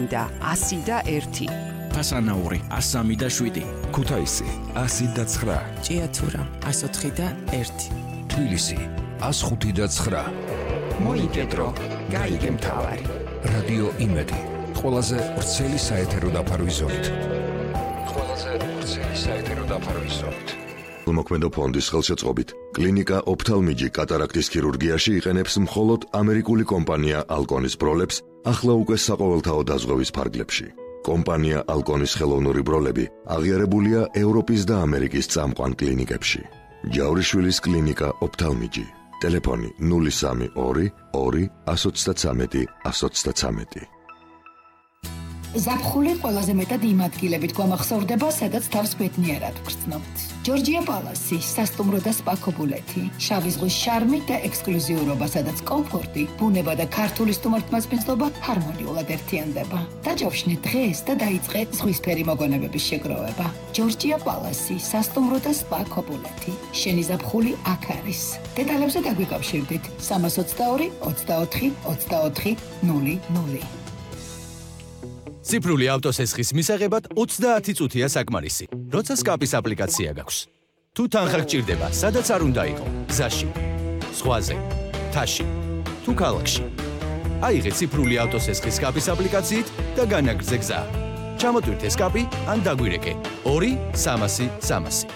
წმინდა 101. ფასანაური 103.7. ქუთაისი 100.9. ჭიათურა 104.1. თბილისი 105.9. მოიგედრო, გაიგე მთავარი. რადიო იმედი, ყველაზე ვრცელი საეთერო დაფარვის ზოლით. მოქმედო ფონდის ხელშეწყობით კლინიკა ოფთალმიჯი კატარაქტის ქირურგიაში იყენებს მხოლოდ ამერიკული კომპანია ალკონის ბროლებს ახლა უკვე საყოველთაო დაზღვევის ფარგლებში. კომპანია ალკონის ხელოვნური ბროლები აღიარებულია ევროპის და ამერიკის წამყვან კლინიკებში. ჯავრიშვილის კლინიკა ოფთალმიჯი. ტელეფონი 032 2 133 133. ზაფხული ყველაზე მეტად იმ ადგილებით გვამახსოვრდება, სადაც თავს ბედნიერად ვგრძნობთ. ჯორჯია პალასი, სასტუმრო და სპა ქობულეთი, შავი ზღვის შარმი და ექსკლუზიურობა, სადაც კომფორტი, ბუნება და ქართული სტუმართმასპინძლობა ჰარმონიულად ერთიანდება. დაჯავშნე დღეს და დაიწყე ზღვისფერი მოგონებების შეგროვება. ჯორჯია პალასი, სასტუმრო და სპა ქობულეთი. შენი ზაფხული აქ არის. დეტალებზე დაგვიკავშირდით 322 24 24 00. ციფრული ავტოსესხის მისაღებად 30 წუთია საკმარისი. როცა სკაპის აპლიკაცია გაქვს. თუ თანხა გჭირდება, სადაც არ უნდა იყო, გზაში, ზღვაზე, მთაში, თუ ქალაქში. აიღე ციფრული ავტოსესხის სკაპის აპლიკაციით და განაგრძე გზა. ჩამოტვირთე სკაპი ან დაგვირეკე 2-300-300.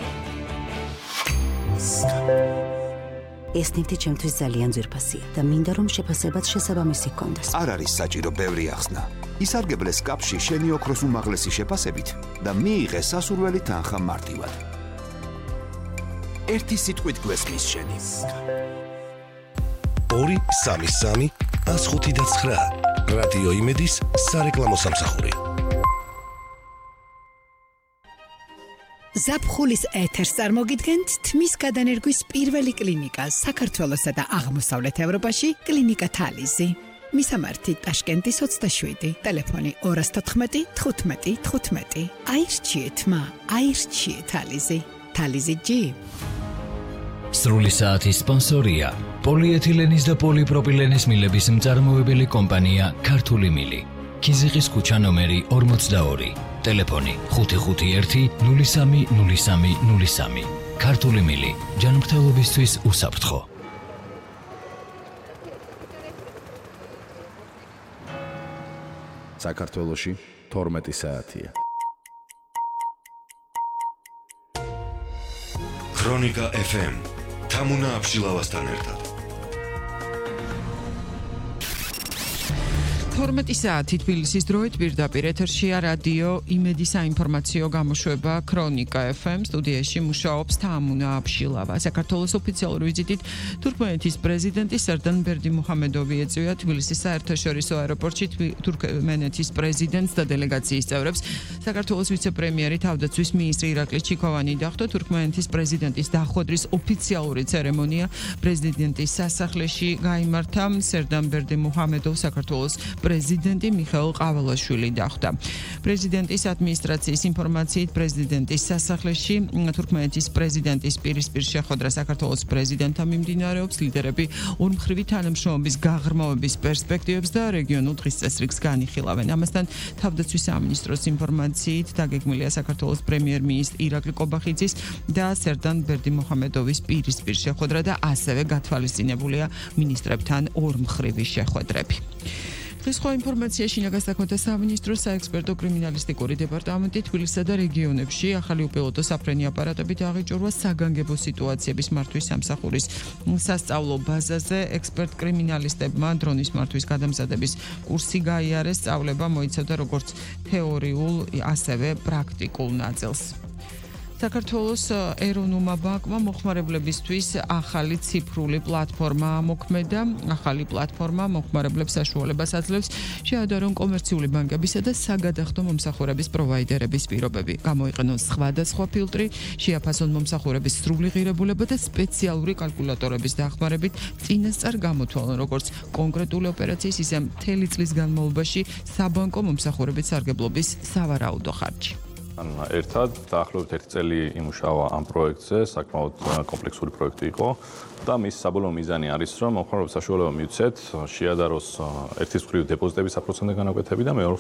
ეს ნივთი ჩემთვის ძალიან ძვირფასია და მინდა რომ შეფასებაც შესაბამისი ჰქონდეს. არ არის საჭირო ბევრი ახსნა. ისარგებლე სკაპში შენი ოქროს უმაღლესი შეფასებით და მიიღე სასურველი თანხა მარტივად. ერთი სიტყვით გვესმის შენი. 2-3-3 105.9. რადიო იმედის სარეკლამო სამსახური. ზაფხულის ეთერს წარმოგიდგენთ თმის გადანერგვის პირველი კლინიკა საქართველოსა და აღმოსავლეთ ევროპაში კლინიკა თალიზი. მისამართი ტაშკენტის 27, ტელეფონი 214 15 15. აირჩიეთ მა, აირჩიეთ თალიზი. თალიზი ჯი. სრული საათის სპონსორია პოლიეთილენის და პოლიპროპილენის მილების მწარმოებელი კომპანია ქართული მილი. ქიზიყის ქუჩა ნომერი 42. ტელეფონი 551 03 03 03. ქართული მილი. ჯანმრთელობისთვის უსაფრთხო. საქართველოში 12 საათია. ქრონიკა FM თამუნა აბშილავასთან ერთად. 12 საათი თბილისის დროით პირდაპირ ეთერშია რადიო იმედი საინფორმაციო გამოშვება ქრონიკა FM. სტუდიაში მუშაობს თამუნა აბშილავა. საქართველოს ოფიციალური ვიზიტით თურქმენეთის პრეზიდენტი სერდან ბერდიმუჰამედოვი ეწვია თბილისის საერთაშორისო აეროპორტში თურქმენეთის პრეზიდენტს და დელეგაციის წევრებს. საქართველოს ვიცე-პრემიერი თავდაცვის მინისტრი ირაკლი ჩიქოვანი დახვდა. თურქმენეთის პრეზიდენტის დახვედრის ოფიციალური ცერემონია პრეზიდენტის სასახლეში გაიმართა. სერდან ბერდიმუჰამედოვს საქართველოს პრეზიდენტი მიხეილ ყაველაშვილი დახვდა. პრეზიდენტის ადმინისტრაციის ინფორმაციით პრეზიდენტის სასახლეში თურქმენეთის პრეზიდენტის პირისპირ შეხვედრა საქართველოს პრეზიდენტთან მიმდინარეობს. ლიდერები ორმხრივი თანამშრომლობის გაღრმავების პერსპექტივებს და რეგიონულ დღესწესრიგს განიხილავენ. ამასთან თავდაცვის სამინისტროს ინფორმაციით დაგეგმილია საქართველოს პრემიერ-მინისტრი ირაკლი კობახიძის და სერდან ბერდიმუჰამედოვის პირისპირ შეხვედრა და ასევე გათვალისწინებულია მინისტრებთან ორმხრივი შეხვედრები. დღეს სხვა ინფორმაცია შინაგან საქმეთა სამინისტროს საექსპერტო კრიმინალისტიკური დეპარტამენტი თბილისსა და რეგიონებში ახალი უპილოტო საფრენი აპარატებით აღიჭურვა საგანგებო სიტუაციების მართვის სამსახურის სასწავლო ბაზაზე. ექსპერტ კრიმინალისტებმა დრონის მართვის გადამზადების კურსი გაიარეს. სწავლება მოიცავდა როგორც თეორიულ, ასევე პრაქტიკულ ნაწილს. საქართველოს ეროვნულმა ბანკმა მოხმარებლებისთვის ახალი ციფრული პლატფორმა ამოქმედა. ახალი პლატფორმა მოხმარებლებს საშუალებას აძლევს შეადარონ კომერციული ბანკებისა და საგადახდო მომსახურების პროვაიდერების პირობები. გამოიყენონ სხვადასხვა ფილტრი, შეაფასონ მომსახურების სრული ღირებულება და სპეციალური კალკულატორების დახმარებით წინასწარ გამოთვალონ როგორც კონკრეტული ოპერაციის, ისე მთელი წლის განმავლობაში საბანკო მომსახურების სარგებლობის სავარაუდო ხარჯი. ერთად დაახლოებით 1 წელი იმუშავა ამ პროექტზე, საკმაოდ კომპლექსური პროექტი იყო და მის საბოლოო მიზანი არის, რომ მომხმარებელს საშუალება მივცეთ შეადაროს ერთის მხრივ დეპოზიტების 100% განაკვეთები და მეორე